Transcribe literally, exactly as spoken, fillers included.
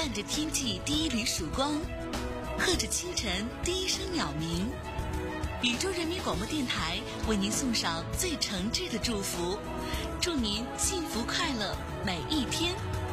伴着天际第一缕曙光，和着清晨第一声鸟鸣，宇宙人民广播电台为您送上最诚挚的祝福，祝您幸福快乐每一天。